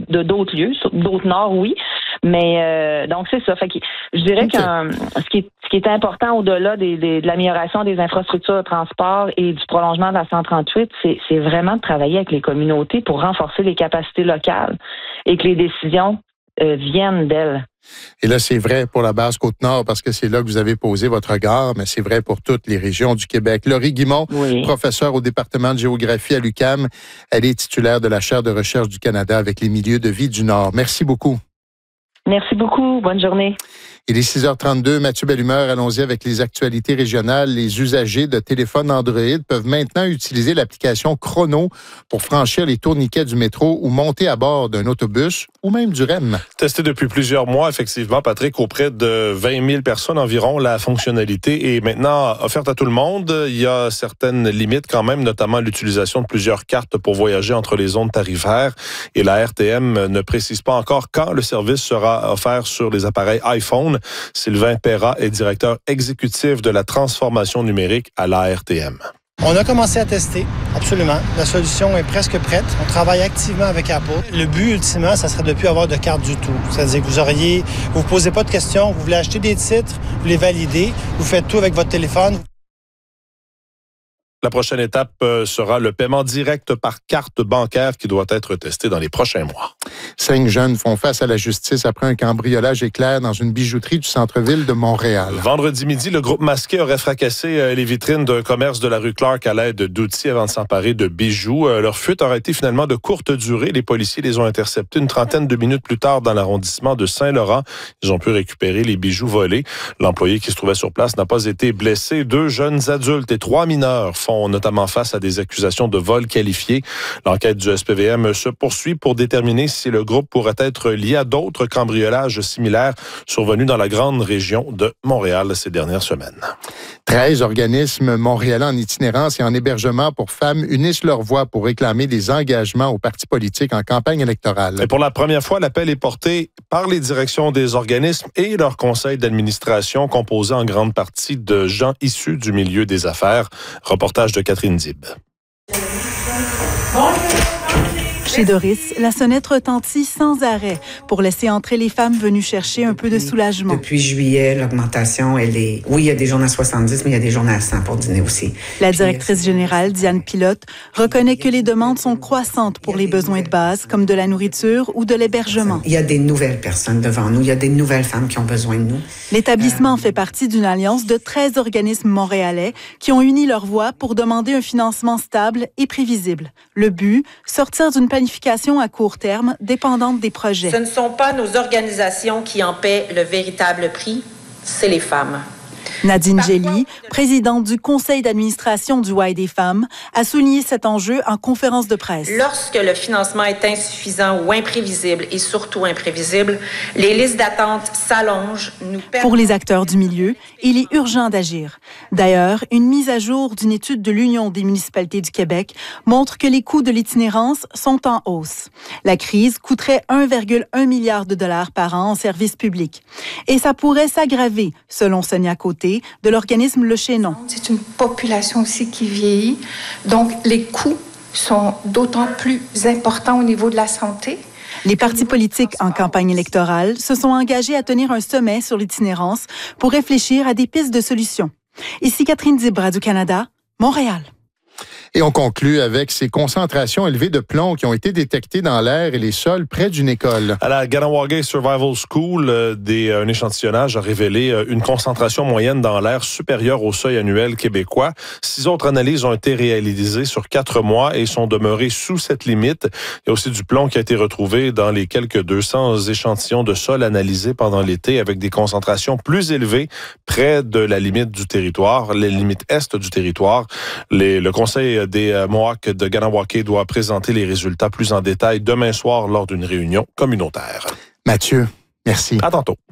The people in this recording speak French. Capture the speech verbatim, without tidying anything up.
de d'autres lieux, d'autres nord, oui. Mais euh, donc c'est ça. Fait que je dirais okay. que euh, ce qui est ce qui est important au-delà des, des, de l'amélioration des infrastructures de transport et du prolongement de la cent trente-huit, c'est, c'est vraiment de travailler avec les communautés pour renforcer les capacités locales et que les décisions euh, viennent d'elles. Et là, c'est vrai pour la base Côte-Nord parce que c'est là que vous avez posé votre regard, mais c'est vrai pour toutes les régions du Québec. Laurie Guimond, oui. professeure au département de géographie à l'U Q A M, elle est titulaire de la chaire de recherche du Canada avec les milieux de vie du Nord. Merci beaucoup. Merci beaucoup. Bonne journée. Il est six heures trente-deux. Mathieu Bellumeur, allons-y avec les actualités régionales. Les usagers de téléphones Android peuvent maintenant utiliser l'application Chrono pour franchir les tourniquets du métro ou monter à bord d'un autobus ou même du R E M. Testé depuis plusieurs mois, effectivement, Patrick, auprès de vingt mille personnes environ, la fonctionnalité est maintenant offerte à tout le monde. Il y a certaines limites quand même, notamment l'utilisation de plusieurs cartes pour voyager entre les zones tarifaires. Et la R T M ne précise pas encore quand le service sera offert sur les appareils iPhone. Sylvain Perra est directeur exécutif de la transformation numérique à l'A R T M. On a commencé à tester, absolument. La solution est presque prête. On travaille activement avec Apple. Le but, ultimement, ça serait de ne plus avoir de carte du tout. C'est-à-dire que vous auriez, vous ne vous posez pas de questions, vous voulez acheter des titres, vous les validez, vous faites tout avec votre téléphone. La prochaine étape sera le paiement direct par carte bancaire qui doit être testé dans les prochains mois. Cinq jeunes font face à la justice après un cambriolage éclair dans une bijouterie du centre-ville de Montréal. Vendredi midi, le groupe masqué aurait fracassé les vitrines d'un commerce de la rue Clark à l'aide d'outils avant de s'emparer de bijoux. Leur fuite aurait été finalement de courte durée. Les policiers les ont interceptés une trentaine de minutes plus tard dans l'arrondissement de Saint-Laurent. Ils ont pu récupérer les bijoux volés. L'employé qui se trouvait sur place n'a pas été blessé. Deux jeunes adultes et trois mineurs font notamment face à des accusations de vol qualifié. L'enquête du S P V M se poursuit pour déterminer si le groupe pourrait être lié à d'autres cambriolages similaires survenus dans la grande région de Montréal ces dernières semaines. treize organismes montréalais en itinérance et en hébergement pour femmes unissent leur voix pour réclamer des engagements aux partis politiques en campagne électorale. Et pour la première fois, l'appel est porté par les directions des organismes et leur conseil d'administration composé en grande partie de gens issus du milieu des affaires. Reportage de Catherine Dib. Chez Doris, la sonnette retentit sans arrêt pour laisser entrer les femmes venues chercher un peu de soulagement. Depuis juillet, l'augmentation, elle est... Oui, il y a des journées à soixante-dix, mais il y a des journées à cent pour dîner aussi. La directrice générale, Diane Pilote, reconnaît que les demandes sont croissantes pour les besoins de base, comme de la nourriture ou de l'hébergement. Il y a des nouvelles personnes devant nous. Il y a des nouvelles femmes qui ont besoin de nous. L'établissement euh... fait partie d'une alliance de treize organismes montréalais qui ont uni leurs voix pour demander un financement stable et prévisible. Le but, sortir d'une planification à court terme dépendante des projets. Ce ne sont pas nos organisations qui en paient le véritable prix, c'est les femmes. Nadine Gelly, présidente du conseil d'administration du Y des femmes, a souligné cet enjeu en conférence de presse. Lorsque le financement est insuffisant ou imprévisible, et surtout imprévisible, les listes d'attente s'allongent. Nous per- Pour les acteurs du milieu, il est urgent d'agir. D'ailleurs, une mise à jour d'une étude de l'Union des municipalités du Québec montre que les coûts de l'itinérance sont en hausse. La crise coûterait un virgule un milliard de dollars par an en services publics. Et ça pourrait s'aggraver, selon Sonia Côté, de l'organisme Le Chaînon. C'est une population aussi qui vieillit, donc les coûts sont d'autant plus importants au niveau de la santé. Les partis politiques en campagne électorale se sont engagés à tenir un sommet sur l'itinérance pour réfléchir à des pistes de solutions. Ici Catherine Dib, Radio-Canada, Montréal. Et on conclut avec ces concentrations élevées de plomb qui ont été détectées dans l'air et les sols près d'une école. À la Ganawagé Survival School, euh, des, un échantillonnage a révélé euh, une concentration moyenne dans l'air supérieure au seuil annuel québécois. Six autres analyses ont été réalisées sur quatre mois et sont demeurées sous cette limite. Il y a aussi du plomb qui a été retrouvé dans les quelques deux cents échantillons de sol analysés pendant l'été avec des concentrations plus élevées près de la limite du territoire, la limite est du territoire. Les, le Conseil des Mohawks de Ganawake doit présenter les résultats plus en détail demain soir lors d'une réunion communautaire. Mathieu, merci. À tantôt.